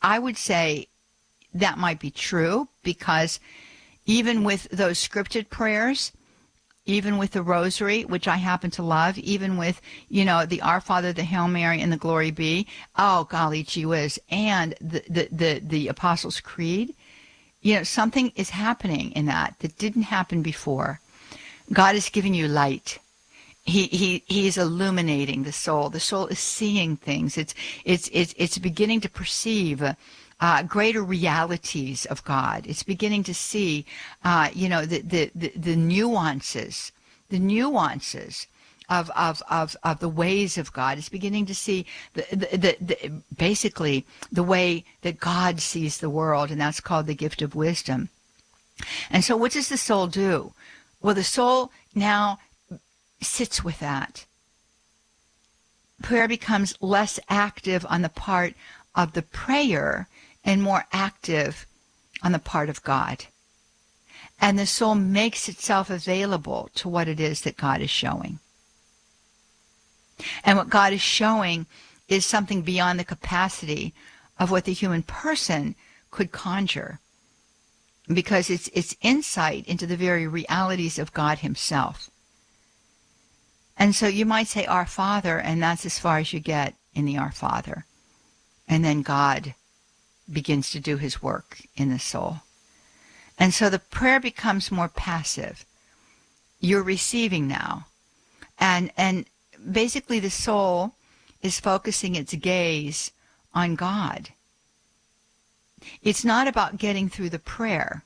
I would say that might be true, because even with those scripted prayers, even with the rosary, which I happen to love, even with, the Our Father, the Hail Mary, and the Glory Be, oh, golly gee whiz, and the Apostles' Creed, something is happening in that didn't happen before. God is giving you light. He is illuminating the soul. The soul is seeing things. It's beginning to perceive greater realities of God. It's beginning to see, the nuances of the ways of God. It's beginning to see basically the way that God sees the world, and that's called the gift of wisdom. And so what does the soul do? Well, the soul now sits with that. Prayer becomes less active on the part of the prayer and more active on the part of God. And the soul makes itself available to what it is that God is showing. And what God is showing is something beyond the capacity of what the human person could conjure, because it's insight into the very realities of God himself. And so you might say Our Father, and that's as far as you get in the Our Father. And then God begins to do his work in the soul. And so the prayer becomes more passive. You're receiving now. And basically the soul is focusing its gaze on God. It's not about getting through the prayer.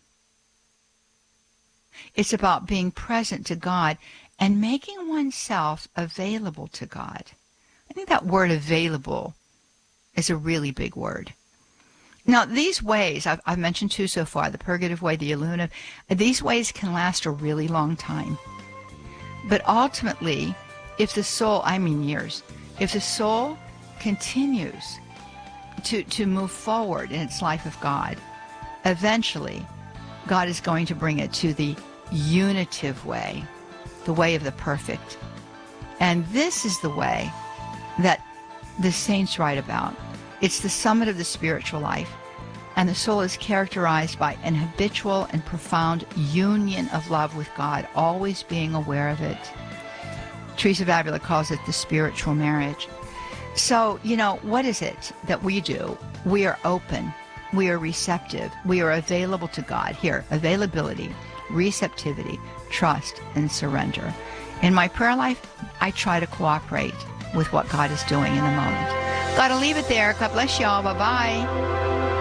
It's about being present to God and making oneself available to God. I think that word available is a really big word. Now, these ways, I've mentioned two so far, the purgative way, the illuminative, these ways can last a really long time. But ultimately, if the soul, years, if the soul continues to move forward in its life of God, eventually God is going to bring it to the unitive way, the way of the perfect. And this is the way that the saints write about. It's the summit of the spiritual life, and the soul is characterized by an habitual and profound union of love with God, always being aware of it. Teresa of Avila calls it the spiritual marriage. So, what is it that we do? We are open. We are receptive. We are available to God. Here, availability, receptivity, trust, and surrender. In my prayer life, I try to cooperate with what God is doing in the moment. Gotta leave it there. God bless y'all. Bye-bye.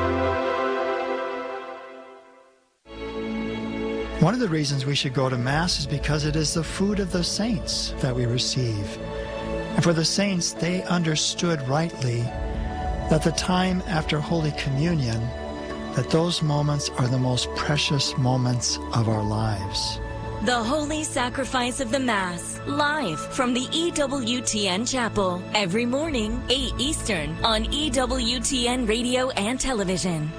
One of the reasons we should go to Mass is because it is the food of the saints that we receive. And for the saints, they understood rightly that the time after Holy Communion, that those moments are the most precious moments of our lives. The Holy Sacrifice of the Mass, live from the EWTN Chapel, every morning, 8 Eastern, on EWTN Radio and Television.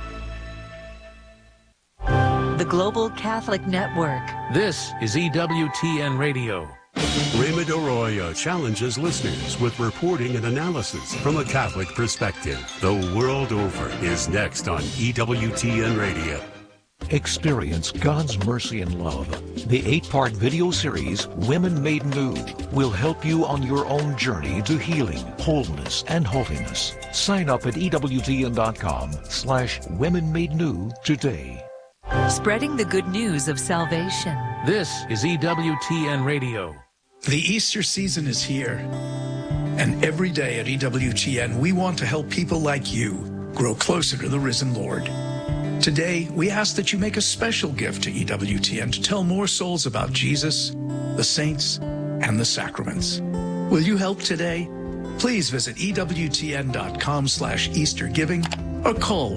The Global Catholic Network. This is EWTN Radio. Raymond Arroyo challenges listeners with reporting and analysis from a Catholic perspective. The World Over is next on EWTN Radio. Experience God's mercy and love. The 8-part video series, Women Made New, will help you on your own journey to healing, wholeness, and holiness. Sign up at EWTN.com/Women Made New today. Spreading the good news of salvation. This is EWTN Radio. The Easter season is here. And every day at EWTN, we want to help people like you grow closer to the risen Lord. Today, we ask that you make a special gift to EWTN to tell more souls about Jesus, the saints, and the sacraments. Will you help today? Please visit EWTN.com/EasterGiving or call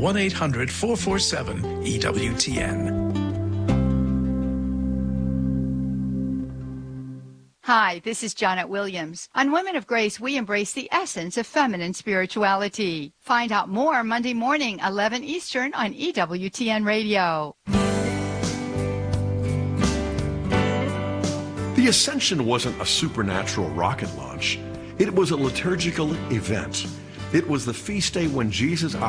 1-800-447-EWTN. Hi, this is Janet Williams. On Women of Grace, we embrace the essence of feminine spirituality. Find out more Monday morning, 11 Eastern on EWTN Radio. The Ascension wasn't a supernatural rocket launch. It was a liturgical event. It was the feast day when Jesus